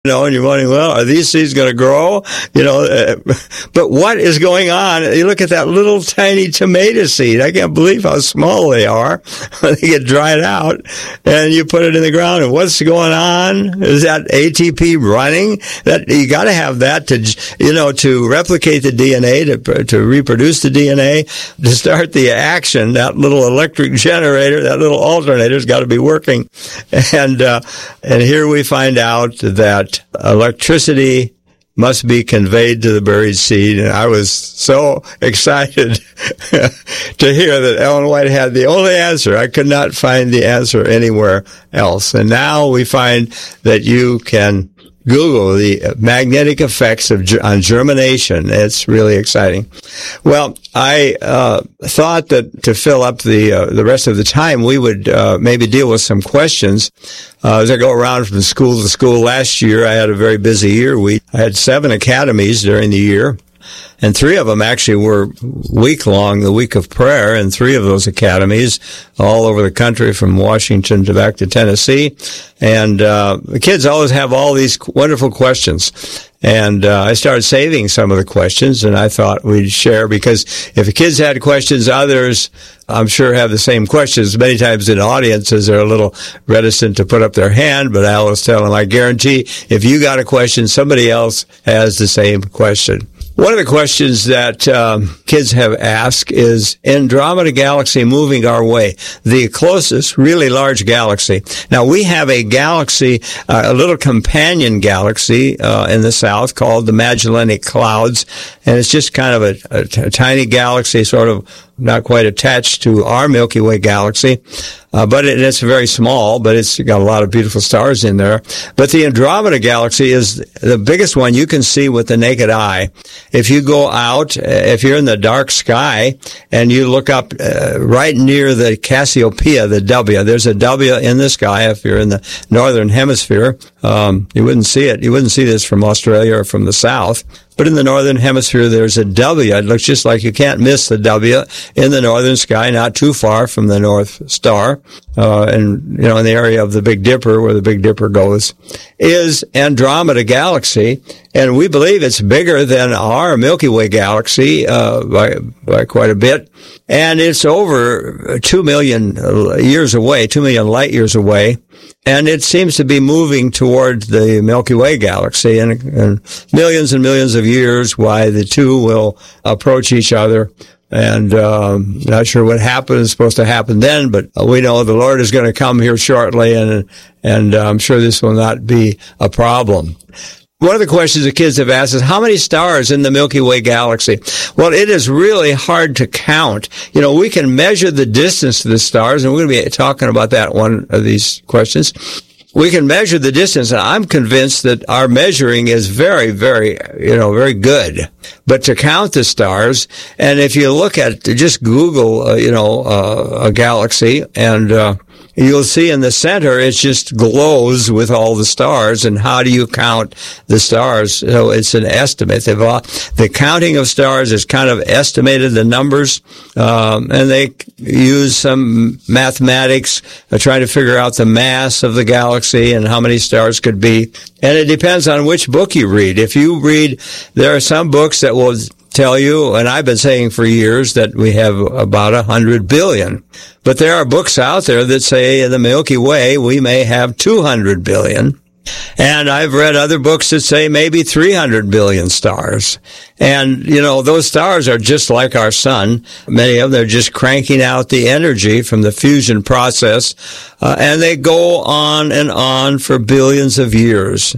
And you're wondering, well, are these seeds going to grow? But what is going on? You look at that little tiny tomato seed. I can't believe how small they are. They get dried out, and you put it in the ground. And what's going on? Is that ATP running? That you got to have that to replicate the DNA, to reproduce the DNA, to start the action. That little electric generator, that little alternator's got to be working. And here we find out that electricity must be conveyed to the buried seed. And I was so excited to hear that Ellen White had the only answer. I could not find the answer anywhere else. And now we find that you can Google the magnetic effects on germination. It's really exciting. Well, I thought that to fill up the rest of the time, we would maybe deal with some questions. As I go around from school to school, last year I had a very busy year. I had 7 academies during the year. And 3 of them actually were week-long, the week of prayer, and 3 of those academies all over the country from Washington to back to Tennessee. And the kids always have all these wonderful questions. And I started saving some of the questions, and I thought we'd share, because if the kids had questions, others, I'm sure, have the same questions. Many times in audiences, they're a little reticent to put up their hand, but I always tell them, I guarantee if you got a question, somebody else has the same question. One of the questions that kids have asked is Andromeda Galaxy moving our way, the closest really large galaxy. Now, we have a galaxy, a little companion galaxy in the south called the Magellanic Clouds, and it's just kind of a tiny galaxy, sort of not quite attached to our Milky Way galaxy, but it's very small, but it's got a lot of beautiful stars in there. But the Andromeda Galaxy is the biggest one you can see with the naked eye. If you go out, if you're in the dark sky and you look up right near the Cassiopeia, the W, there's a W in the sky. If you're in the northern hemisphere, you wouldn't see it. You wouldn't see this from Australia or from the south. But in the northern hemisphere, there's a W. It looks just like you can't miss the W in the northern sky, not too far from the North Star. And, in the area of the Big Dipper, where the Big Dipper goes, is Andromeda Galaxy. And we believe it's bigger than our Milky Way galaxy, by quite a bit. And it's over 2 million years away, 2 million light years away. And it seems to be moving toward the Milky Way galaxy, and millions and millions of years why the two will approach each other. And not sure what is supposed to happen then, but we know the Lord is going to come here shortly, and I'm sure this will not be a problem. One of the questions the kids have asked is, how many stars in the Milky Way galaxy? Well, it is really hard to count. We can measure the distance to the stars, and we're going to be talking about that one of these questions. We can measure the distance, and I'm convinced that our measuring is very, very, very good. But to count the stars, and if you look at, just Google, a galaxy, and you'll see in the center, it just glows with all the stars. And how do you count the stars? So it's an estimate. The counting of stars is kind of estimated, the numbers, and they use some mathematics trying to figure out the mass of the galaxy and how many stars could be. And it depends on which book you read. If you read, there are some books that will tell you, and I've been saying for years, that we have about 100 billion. But there are books out there that say in the Milky Way we may have 200 billion. And I've read other books that say maybe 300 billion stars. And, those stars are just like our sun. Many of them are just cranking out the energy from the fusion process. And they go on and on for billions of years.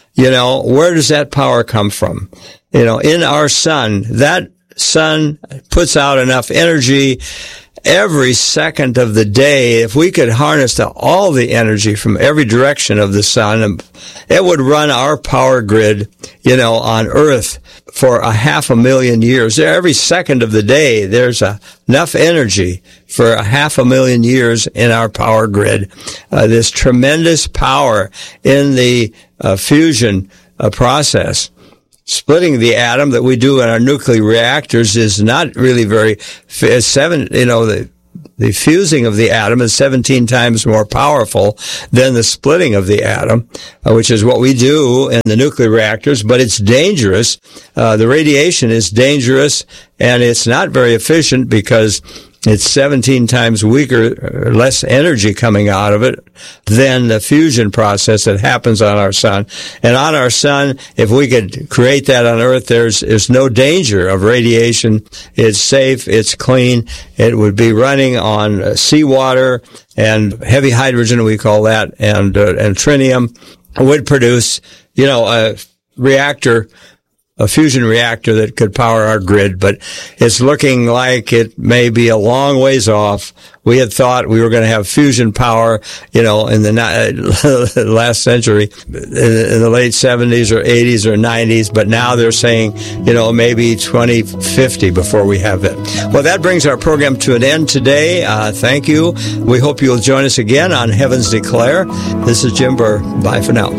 Where does that power come from? In our sun, that sun puts out enough energy every second of the day. If we could harness all the energy from every direction of the sun, it would run our power grid, on Earth for 500,000 years. Every second of the day, there's enough energy for 500,000 years in our power grid. This tremendous power in the fusion process. Splitting the atom that we do in our nuclear reactors is not really the The fusing of the atom is 17 times more powerful than the splitting of the atom, which is what we do in the nuclear reactors, but it's dangerous. The radiation is dangerous, and it's not very efficient because it's 17 times weaker, less energy coming out of it than the fusion process that happens on our sun. And on our sun, if we could create that on Earth, there's no danger of radiation. It's safe, it's clean. It would be running on seawater and heavy hydrogen, we call that, and tritium. It would produce, a reactor, a fusion reactor that could power our grid, but it's looking like it may be a long ways off. We had thought we were going to have fusion power, in the last century, in the late 70s or 80s or 90s, but now they're saying, maybe 2050 before we have it. Well, that brings our program to an end today. Thank you. We hope you'll join us again on Heavens Declare. This is Jim Burr. Bye for now.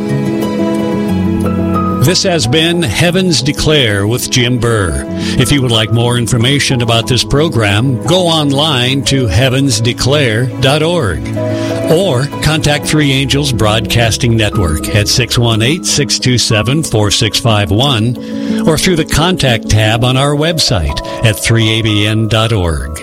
This has been Heavens Declare with Jim Burr. If you would like more information about this program, go online to heavensdeclare.org or contact Three Angels Broadcasting Network at 618-627-4651 or through the Contact tab on our website at 3abn.org.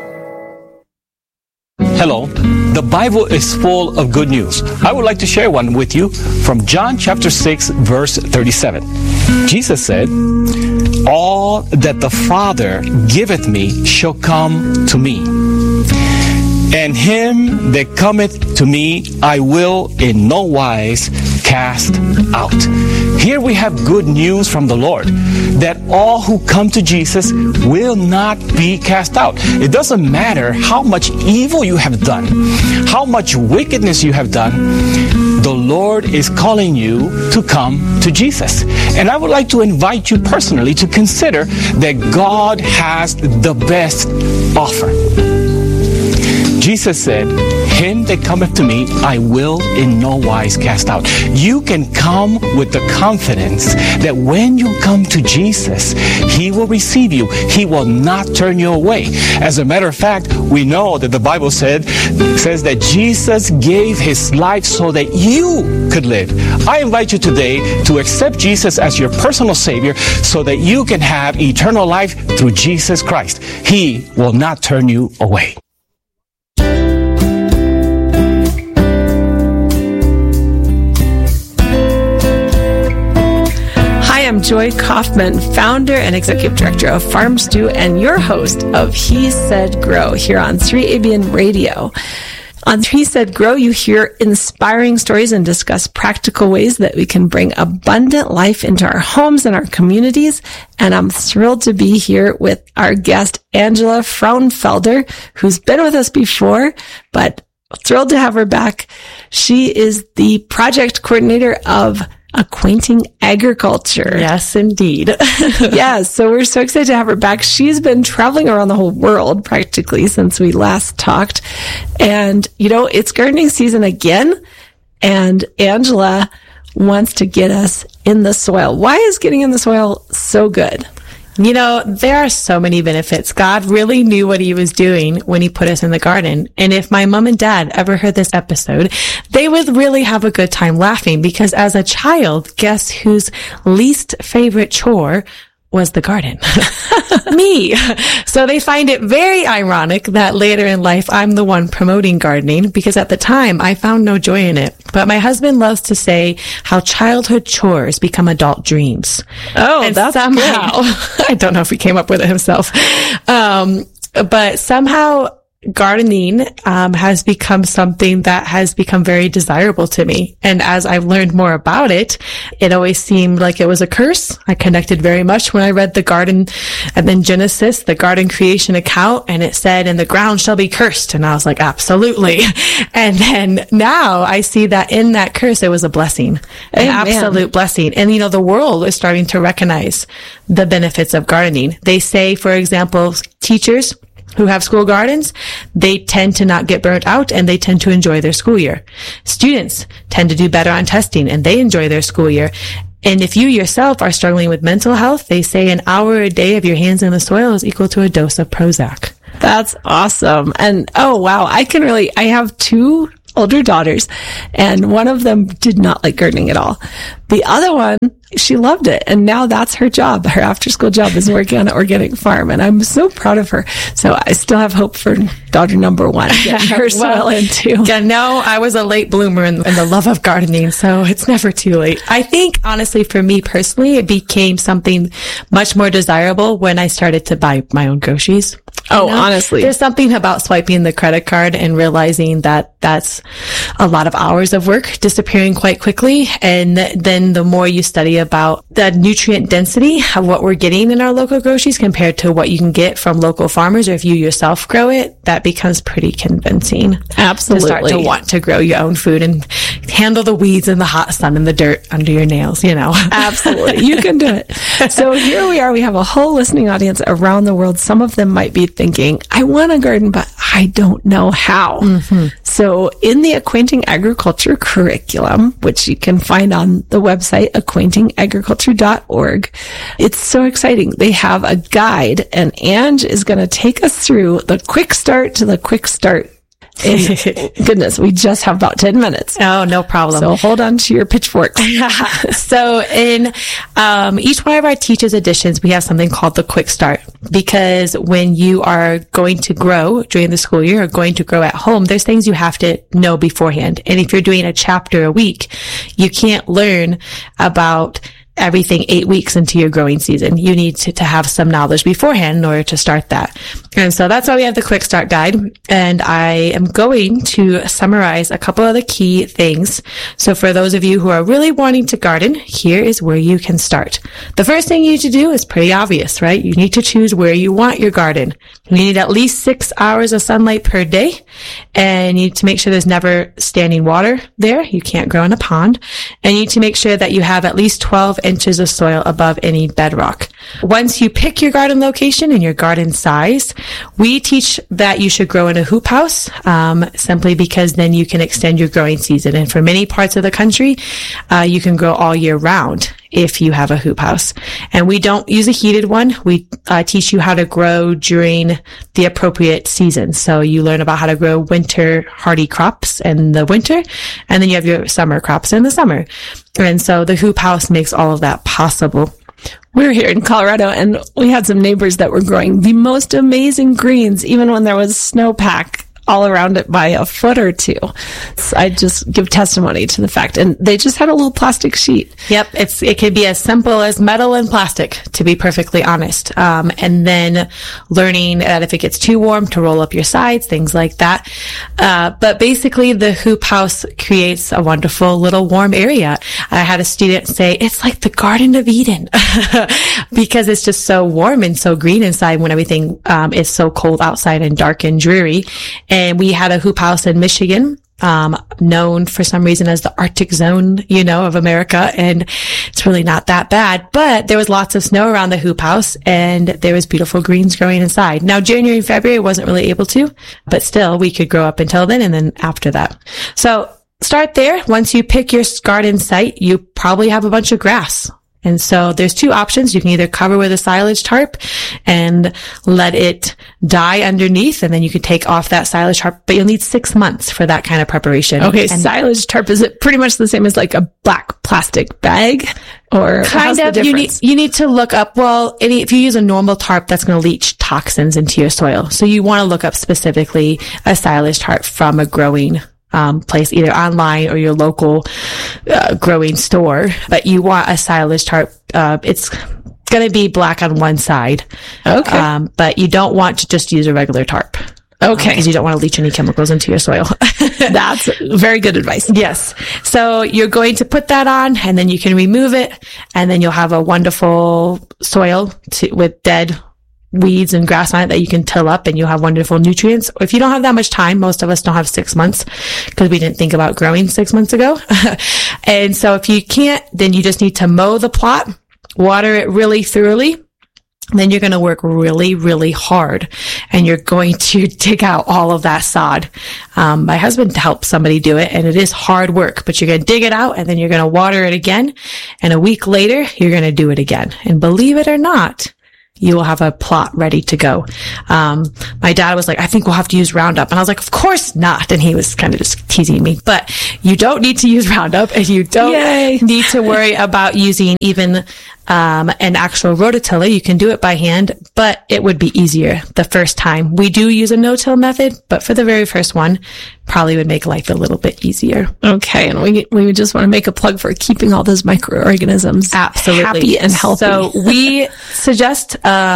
Hello. The Bible is full of good news. I would like to share one with you from John chapter 6, verse 37. Jesus said, "All that the Father giveth me shall come to me. And him that cometh to me I will in no wise cast out." Here we have good news from the Lord, that all who come to Jesus will not be cast out. It doesn't matter how much evil you have done, how much wickedness you have done, the Lord is calling you to come to Jesus. And I would like to invite you personally to consider that God has the best offer. Jesus said, "Him that cometh to me, I will in no wise cast out." You can come with the confidence that when you come to Jesus, He will receive you. He will not turn you away. As a matter of fact, we know that the Bible says that Jesus gave His life so that you could live. I invite you today to accept Jesus as your personal Savior so that you can have eternal life through Jesus Christ. He will not turn you away. I'm Joy Kaufman, founder and executive director of Farm Stew and your host of He Said Grow here on 3ABN Radio. On He Said Grow, you hear inspiring stories and discuss practical ways that we can bring abundant life into our homes and our communities. And I'm thrilled to be here with our guest, Angela Frauenfelder, who's been with us before, but thrilled to have her back. She is the project coordinator of Acquainting Agriculture. Yes, indeed. Yes, so we're so excited to have her back. She's been traveling around the whole world practically since we last talked. And, it's gardening season again. And Angela wants to get us in the soil. Why is getting in the soil so good? There are so many benefits. God really knew what He was doing when He put us in the garden. And if my mom and dad ever heard this episode, they would really have a good time laughing because as a child, guess whose least favorite chore was the garden? Me. So they find it very ironic that later in life, I'm the one promoting gardening because at the time I found no joy in it. But my husband loves to say how childhood chores become adult dreams. Oh, and that's somehow, I don't know if he came up with it himself. But somehow gardening has become something that has become very desirable to me. And as I've learned more about it, it always seemed like it was a curse. I connected very much when I read the garden and then Genesis, the garden creation account, and it said, "And the ground shall be cursed." And I was like, absolutely. And then now I see that in that curse, it was a blessing, an absolute blessing. And the world is starting to recognize the benefits of gardening. They say, for example, teachers who have school gardens, they tend to not get burnt out and they tend to enjoy their school year. Students tend to do better on testing and they enjoy their school year. And if you yourself are struggling with mental health, they say an hour a day of your hands in the soil is equal to a dose of Prozac. That's awesome. And oh, wow. I have 2 older daughters, and one of them did not like gardening at all. The other one, she loved it. And now that's her job. Her after school job is working on an organic farm. And I'm so proud of her. So I still have hope for daughter number 1. Get her soil in too. Yeah, no, I was a late bloomer in the love of gardening. So it's never too late. I think honestly, for me personally, it became something much more desirable when I started to buy my own groceries. Oh, honestly. There's something about swiping the credit card and realizing that that's a lot of hours of work disappearing quite quickly. And then the more you study about the nutrient density of what we're getting in our local groceries compared to what you can get from local farmers, or if you yourself grow it, that becomes pretty convincing. Absolutely. To start to want to grow your own food and handle the weeds in the hot sun and the dirt under your nails, Absolutely. You can do it. So here we are. We have a whole listening audience around the world. Some of them might be thinking, I want a garden, but I don't know how. Mm-hmm. So in the Acquainting Agriculture curriculum, which you can find on the website, acquaintingagriculture.org, it's so exciting. They have a guide, and Ange is going to take us through the quick start to the quick start. And goodness, we just have about 10 minutes. Oh, no problem. So hold on to your pitchforks. So in each one of our Teachers Editions, we have something called the Quick Start, because when you are going to grow during the school year or going to grow at home, there's things you have to know beforehand. And if you're doing a chapter a week, you can't learn about everything 8 weeks into your growing season. You need to have some knowledge beforehand in order to start that. And so that's why we have the Quick Start Guide. And I am going to summarize a couple of the key things. So for those of you who are really wanting to garden, here is where you can start. The first thing you need to do is pretty obvious, right? You need to choose where you want your garden. You need at least 6 hours of sunlight per day. And you need to make sure there's never standing water there. You can't grow in a pond. And you need to make sure that you have at least 12 inches of soil above any bedrock. Once you pick your garden location and your garden size, we teach that you should grow in a hoop house, simply because then you can extend your growing season. And for many parts of the country, you can grow all year round if you have a hoop house. And we don't use a heated one. We teach you how to grow during the appropriate season. So you learn about how to grow winter hardy crops in the winter, and then you have your summer crops in the summer. And so the hoop house makes all of that possible. We're here in Colorado, and we had some neighbors that were growing the most amazing greens, even when there was snowpack all around it by a foot or 2. So I just give testimony to the fact. And they just had a little plastic sheet. Yep. It could be as simple as metal and plastic, to be perfectly honest. And then learning that if it gets too warm to roll up your sides, things like that. But basically the hoop house creates a wonderful little warm area. I had a student say, it's like the Garden of Eden because it's just so warm and so green inside when everything is so cold outside and dark and dreary. And we had a hoop house in Michigan, known for some reason as the Arctic zone, of America. And it's really not that bad, but there was lots of snow around the hoop house and there was beautiful greens growing inside. Now, January and February wasn't really able to, but still we could grow up until then and then after that. So start there. Once you pick your garden site, you probably have a bunch of grass. And so there's 2 options. You can either cover with a silage tarp and let it die underneath, and then you can take off that silage tarp, but you'll need 6 months for that kind of preparation. Okay, and silage tarp, is it pretty much the same as like a black plastic bag? Or kind of, you need to look up, if you use a normal tarp, that's going to leach toxins into your soil. So you want to look up specifically a silage tarp from a growing place, either online or your local growing store. But you want a silage tarp. It's going to be black on one side. Okay. But you don't want to just use a regular tarp. Okay. Because you don't want to leach any chemicals into your soil. That's very good advice. Yes. So you're going to put that on, and then you can remove it, and then you'll have a wonderful soil with dead weeds and grass on it that you can till up, and you'll have wonderful nutrients. If you don't have that much time, most of us don't have 6 months because we didn't think about growing 6 months ago. And so if you can't, then you just need to mow the plot, water it really thoroughly. Then you're going to work really, really hard, and you're going to dig out all of that sod. My husband helped somebody do it, and it is hard work, but you're going to dig it out, and then you're going to water it again. And a week later, you're going to do it again. And believe it or not, you will have a plot ready to go. My dad was like, I think we'll have to use Roundup. And I was like, of course not. And he was kind of just teasing me, but you don't need to use Roundup, and you don't need to worry about using even an actual rototiller. You can do it by hand, but it would be easier the first time. We do use a no-till method, but for the very first one, probably would make life a little bit easier. Okay. And we just want to make a plug for keeping all those microorganisms happy and healthy. So we suggest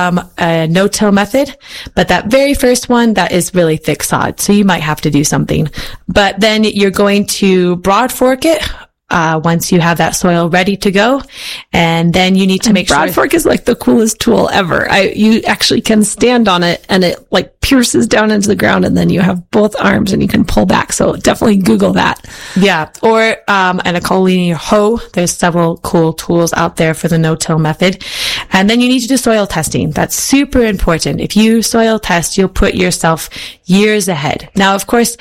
a no-till method, but that very first one, that is really thick sod. So you might have to do something, but then you're going to broad fork it once you have that soil ready to go. And then you need to make sure. Broad fork is like the coolest tool ever. You actually can stand on it and it like pierces down into the ground, and then you have both arms and you can pull back. So definitely Google that. Yeah. Or an Collinear hoe. There's several cool tools out there for the no-till method. And then you need to do soil testing. That's super important. If you soil test, you'll put yourself years ahead. Now, of course,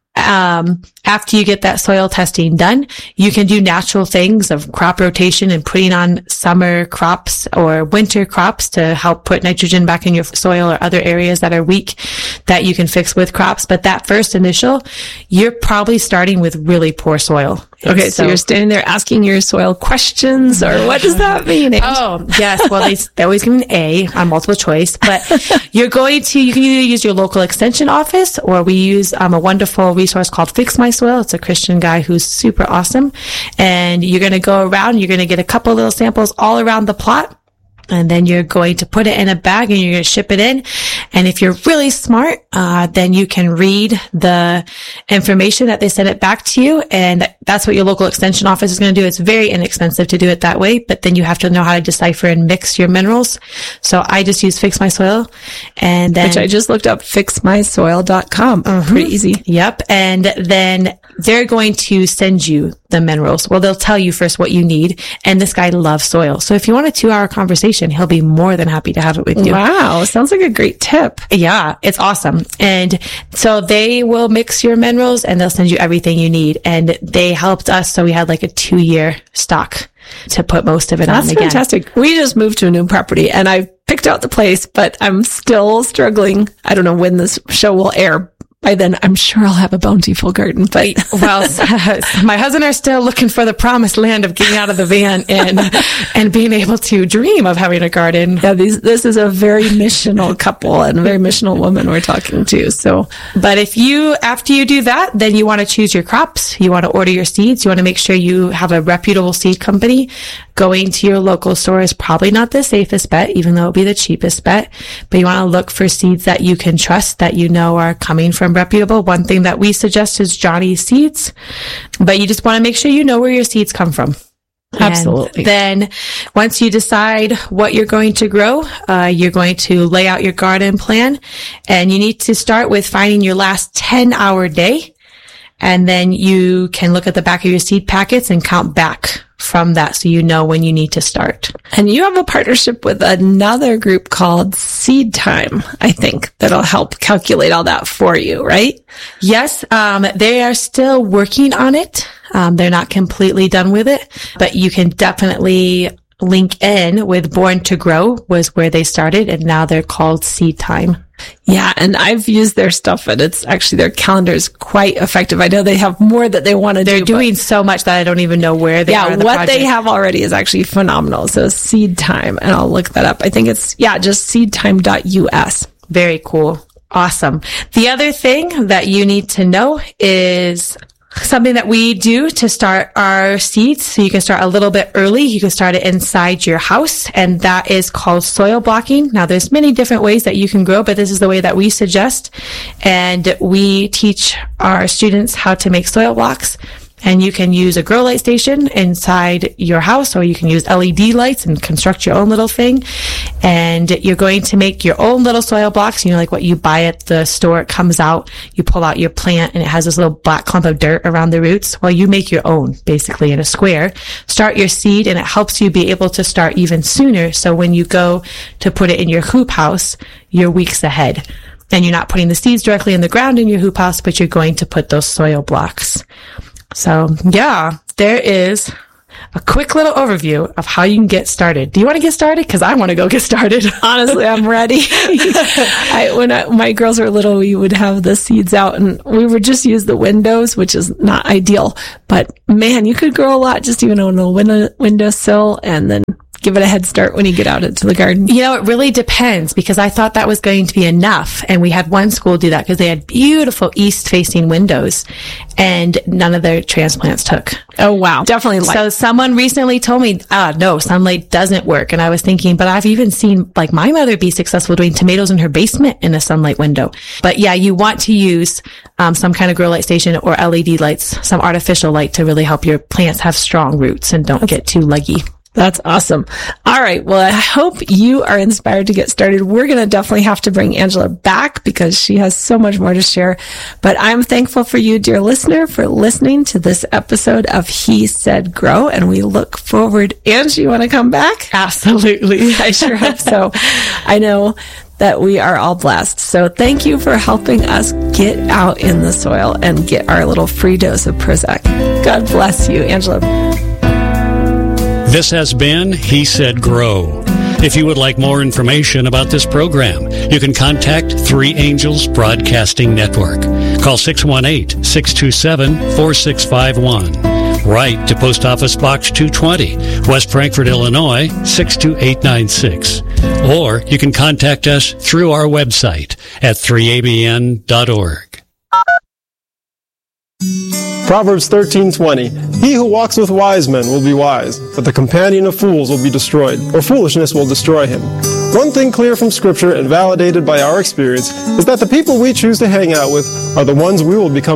after you get that soil testing done, you can do natural things of crop rotation and putting on summer crops or winter crops to help put nitrogen back in your soil, or other areas that are weak that you can fix with crops. But that first initial, you're probably starting with really poor soil. Okay, so you're standing there asking your soil questions, or what does that mean? Oh, yes. Well, they always give me an A on multiple choice, but you can either use your local extension office, or we use a wonderful resource called Fix My Soil. It's a Christian guy who's super awesome. And you're going to go around, you're going to get a couple little samples all around the plot. And then you're going to put it in a bag and you're going to ship it in. And if you're really smart, then you can read the information that they send it back to you. And that's what your local extension office is going to do. It's very inexpensive to do it that way, but then you have to know how to decipher and mix your minerals. So I just use Fix My Soil, and then, which I just looked up, fixmysoil.com. Pretty easy. Yep. And then they're going to send you the minerals. Well, they'll tell you first what you need. And this guy loves soil. So if you want a 2-hour conversation, he'll be more than happy to have it with you. Wow. Sounds like a great tip. Yeah, it's awesome. And so they will mix your minerals and they'll send you everything you need. And they helped us. So we had like a 2-year stock to put most of it on again. That's fantastic. We just moved to a new property and I picked out the place, but I'm still struggling. I don't know when this show will air. By then, I'm sure I'll have a bountiful garden, but well, my husband are still looking for the promised land of getting out of the van and being able to dream of having a garden. Yeah, this is a very missional couple and a very missional woman we're talking to. So, but after you do that, then you want to choose your crops. You want to order your seeds. You want to make sure you have a reputable seed company. Going to your local store is probably not the safest bet, even though it'll be the cheapest bet. But you want to look for seeds that you can trust, that you know are coming from reputable. One thing that we suggest is Johnny's Seeds, but you just want to make sure you know where your seeds come from. Absolutely. And then once you decide what you're going to grow, you're going to lay out your garden plan, and you need to start with finding your last 10-hour day. And then you can look at the back of your seed packets and count back from that, so you know when you need to start. And you have a partnership with another group called Seed Time, I think, that'll help calculate all that for you, right? Yes, they are still working on it. They're not completely done with it, but you can definitely link in with Born to Grow, was where they started, and now they're called Seed Time. Yeah, and I've used their stuff, and it's actually, their calendar is quite effective. I know they have more that they want to do. They're doing so much that I don't even know where they are in the project. What they have already is actually phenomenal. So Seed Time, and I'll look that up. I think it's, just seedtime.us. Very cool. Awesome. The other thing that you need to know is something that we do to start our seeds. So you can start a little bit early. You can start it inside your house, and that is called soil blocking. Now, there's many different ways that you can grow, but this is the way that we suggest. And we teach our students how to make soil blocks. And you can use a grow light station inside your house, or you can use LED lights and construct your own little thing. And you're going to make your own little soil blocks. You know, like what you buy at the store, it comes out, you pull out your plant and it has this little black clump of dirt around the roots. Well, you make your own basically in a square. Start your seed, and it helps you be able to start even sooner. So when you go to put it in your hoop house, you're weeks ahead. And you're not putting the seeds directly in the ground in your hoop house, but you're going to put those soil blocks. So yeah, there is a quick little overview of how you can get started. Do you want to get started? Because I want to go get started. Honestly, I'm ready. When my girls were little, we would have the seeds out and we would just use the windows, which is not ideal. But man, you could grow a lot just even on a windowsill, and then give it a head start when you get out into the garden. You know, it really depends, because I thought that was going to be enough. And we had one school do that because they had beautiful east-facing windows, and none of their transplants took. Oh, wow. Definitely light. So someone recently told me, no, sunlight doesn't work. And I was thinking, but I've even seen like my mother be successful doing tomatoes in her basement in a sunlight window. But yeah, you want to use some kind of grow light station or LED lights, some artificial light, to really help your plants have strong roots and don't get too leggy. That's awesome. All right. Well, I hope you are inspired to get started. We're going to definitely have to bring Angela back because she has so much more to share. But I'm thankful for you, dear listener, for listening to this episode of He Said Grow. And we look forward. Angie, you want to come back? Absolutely. I sure hope so. I know that we are all blessed. So thank you for helping us get out in the soil and get our little free dose of Prozac. God bless you, Angela. This has been He Said Grow. If you would like more information about this program, you can contact Three Angels Broadcasting Network. Call 618-627-4651. Write to Post Office Box 220, West Frankfort, Illinois, 62896. Or you can contact us through our website at 3abn.org. Proverbs 13:20. He who walks with wise men will be wise, but the companion of fools will be destroyed, or foolishness will destroy him. One thing clear from Scripture and validated by our experience is that the people we choose to hang out with are the ones we will become